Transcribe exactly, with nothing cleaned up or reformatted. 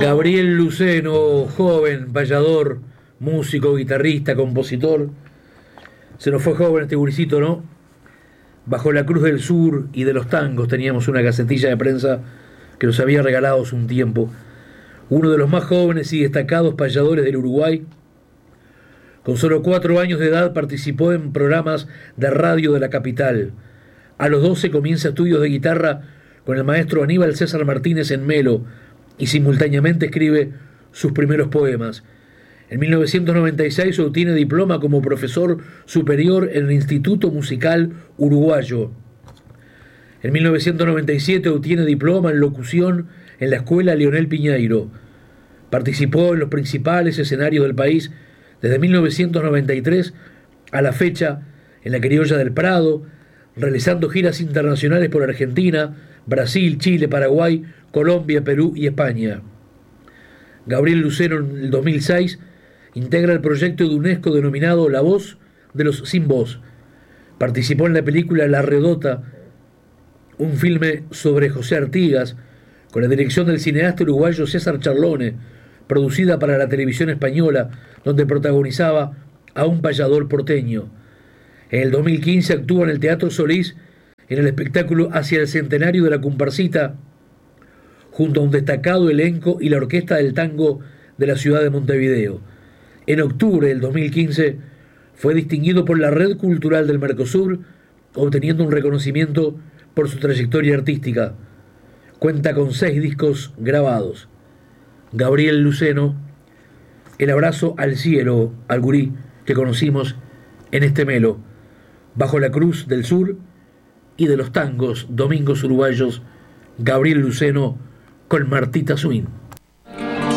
Gabriel Luceno, joven, payador, músico, guitarrista, compositor. Se nos fue joven este gurisito, ¿no? Bajo la Cruz del Sur y de los Tangos teníamos una gacetilla de prensa que nos había regalado hace un tiempo. Uno de los más jóvenes y destacados payadores del Uruguay. Con solo cuatro años de edad participó en programas de radio de la capital. A los doce comienza estudios de guitarra con el maestro Aníbal César Martínez en Melo y simultáneamente escribe sus primeros poemas. En mil novecientos noventa y seis obtiene diploma como profesor superior en el Instituto Musical Uruguayo. En mil novecientos noventa y siete obtiene diploma en locución en la Escuela Leonel Piñeiro. Participó en los principales escenarios del país desde mil novecientos noventa y tres a la fecha en la Criolla del Prado, realizando giras internacionales por Argentina, Brasil, Chile, Paraguay, Colombia, Perú y España. Gabriel Luceno en el dos mil seis integra el proyecto de UNESCO denominado La Voz de los Sin Voz. Participó en la película La Redota, un filme sobre José Artigas, con la dirección del cineasta uruguayo César Charlone, producida para la televisión española, donde protagonizaba a un payador porteño. En el dos mil quince actúa en el Teatro Solís en el espectáculo Hacia el Centenario de la Comparsita, junto a un destacado elenco y la Orquesta del Tango de la ciudad de Montevideo. En octubre del dos mil quince fue distinguido por la Red Cultural del Mercosur, obteniendo un reconocimiento por su trayectoria artística. Cuenta con seis discos grabados. Gabriel Luceno, el abrazo al cielo, al gurí que conocimos en este Melo, bajo la Cruz del Sur y de los Tangos, Domingos Uruguayos, Gabriel Luceno con Martita Swing.